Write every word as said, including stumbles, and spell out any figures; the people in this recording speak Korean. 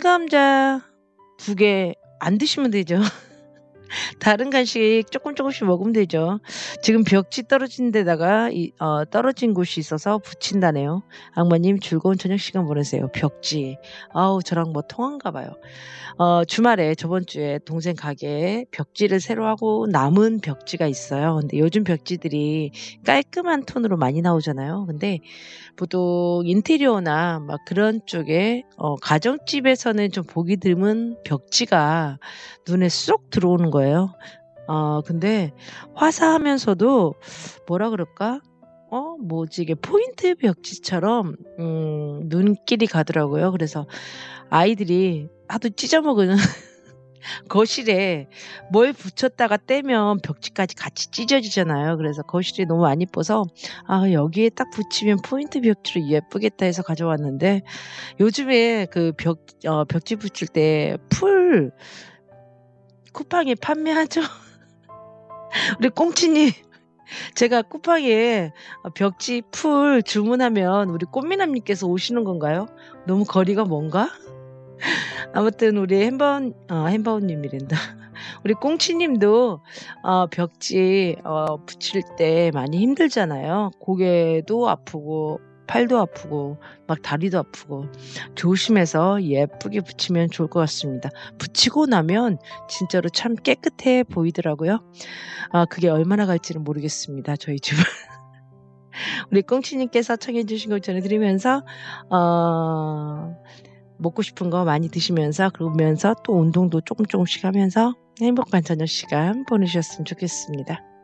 찐감자 두 개 안 드시면 되죠. 다른 간식 쪼끔 쪼끔씩 먹으면 되죠. 지금 벽지 떨어진 데다가 이 어 떨어진 곳이 있어서 붙인다네요. "악마님 즐거운 저녁 시간 보내세요." 벽지. 아우 저랑 뭐 통한가 봐요. 어 주말에 저번 주에 동생 가게에 벽지를 새로 하고 남은 벽지가 있어요. 근데 요즘 벽지들이 깔끔한 톤으로 많이 나오잖아요. 근데 보통 인테리어나 막 그런 쪽에 어 가정집에서는 좀 보기 드문 벽지가 눈에 쏙 들어오는 거예요. 어 근데 화사하면서도 뭐라 그럴까? 어 뭐지 이게 포인트 벽지처럼 음 눈길이 가더라고요. 그래서 아이들이 하도 찢어 먹은 거실에 뭘 붙였다가 떼면 벽지까지 같이 찢어지잖아요. 그래서 거실이 너무 안 이뻐서 '아 여기에 딱 붙이면 포인트 벽지로 예쁘겠다.' 해서 가져왔는데 요즘에 그 벽 어 벽지 붙일 때 풀 쿠팡에 판매하죠. 우리 꽁치님 제가 쿠팡에 어 벽지 풀 주문하면 우리 꽃미남님께서 오시는 건가요? 너무 거리가 먼가? 아무튼 우리 햄버거 어 햄버거님이란다. 우리 꽁치님도 어 벽지 어 붙일 때 많이 힘들잖아요. 고개도 아프고 팔도 아프고 막 다리도 아프고 조심해서 예쁘게 붙이면 좋을 것 같습니다. 붙이고 나면 진짜로 참 깨끗해 보이더라고요. 아 그게 얼마나 갈지는 모르겠습니다, 저희 집은. 우리 꽁치님께서 청해 주신 걸 전해 드리면서 어 먹고 싶은 거 많이 드시면서 그러면서 또 운동도 쪼끔 쪼끔씩 하면서 행복한 저녁 시간 보내셨으면 좋겠습니다.